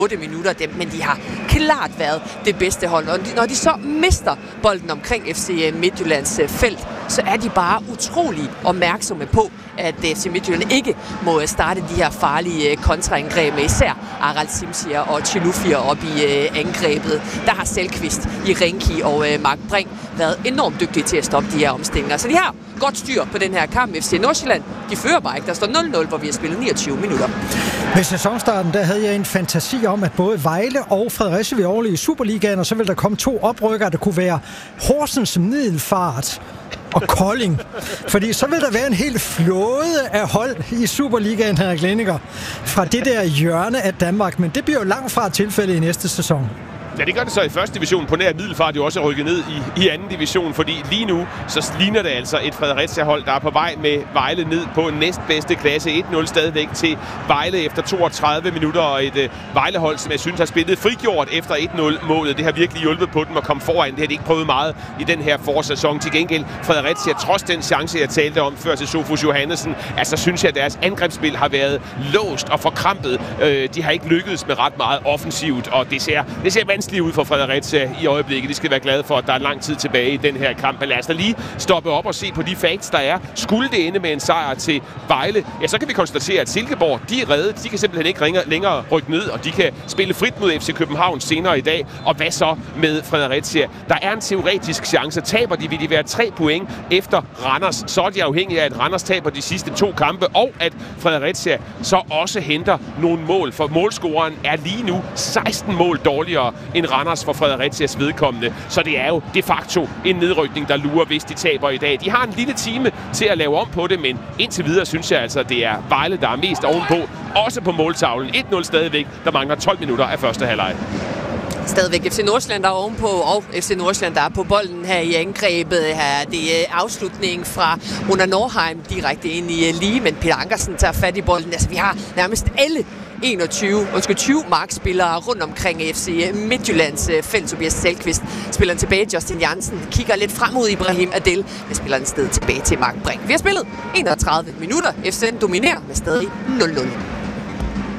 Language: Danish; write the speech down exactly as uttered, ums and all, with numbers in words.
otte minutter, men de har klart været det bedste hold. Og når de så mister bolden omkring F C Midtjyllands felt, så er de bare utrolig opmærksomme på, at F C Midtjylland ikke må starte de her farlige kontraangreb med især Aral Simsier og Chilufya op i angrebet. Der har Selqvist, Irenki og Mark Brink været enormt dygtige til at stoppe de her omstillinger. Så de har godt styr på den her kamp. F C Nordsjælland, de fører bare ikke. Der står nul nul, hvor vi har spillet niogtyve minutter. Ved sæsonstarten, der havde jeg en fantasi om, at både Vejle og Fredericia ville overleve i Superligaen, og så ville der komme to oprykkere, der kunne være Horsens, Middelfart og Kolding. Fordi så vil der være en hel flåde af hold i Superligaen, Henrik Lenninger, fra det der hjørne af Danmark. Men det bliver jo langt fra tilfælde i næste sæson. Ja, det gør det så i første division, på nær Middelfart jo også er rykket ned i, i anden division, fordi lige nu så ligner det altså et Fredericia-hold, der er på vej med Vejle ned på næstbedste klasse. et nul stadigvæk til Vejle efter toogtredive minutter, og et uh, Vejle-hold, som jeg synes har spillet frigjort efter et nul-målet. Det har virkelig hjulpet på dem at komme foran. Det har de ikke prøvet meget i den her forsæson. Til gengæld Fredericia, trods den chance, jeg talte om før til Sofus Johannesen, altså synes jeg, at deres angrebsspil har været låst og forkrampet. Uh, de har ikke lykkedes med ret meget offensivt, og det ser, det ser vanskeligt ud for Fredericia i øjeblikket. De skal være glade for, at der er lang tid tilbage i den her kamp. Men lad os da lige stoppe op og se på de facts, der er. Skulle det ende med en sejr til Vejle, ja, så kan vi konstatere, at Silkeborg, de er reddet. De kan simpelthen ikke længere rykke ned, og de kan spille frit mod F C København senere i dag. Og hvad så med Fredericia? Der er en teoretisk chance. Taber de, vil de være tre point efter Randers. Så er de afhængige af, at Randers taber de sidste to kampe, og at Fredericia så også henter nogle mål. For målscoreren er lige nu seksten mål dårligere end Randers for Fredericias vedkommende. Så det er jo de facto en nedrykning, der lurer, hvis de taber i dag. De har en lille time til at lave om på det, men indtil videre synes jeg altså, det er Vejle, der er mest ovenpå. Også på måltavlen. et nul stadigvæk. Der mangler tolv minutter af første halvleg. Stadigvæk F C Nordsjælland, der er ovenpå, og F C Nordsjælland, der er på bolden her i angrebet. Her det er afslutningen fra Runa Norheim direkte ind i lige, men Peter Ankersen tager fat i bolden. Altså, vi har nærmest alle enogtyve, undskyld, tyve markspillere rundt omkring F C Midtjyllands felt. Tobias Selqvist spiller tilbage. Justin Jansen kigger lidt frem mod Ibrahim Adel, men spiller en sted tilbage til Mark Brink. Vi har spillet enogtredive minutter. F C dominerer med stadig nul nul.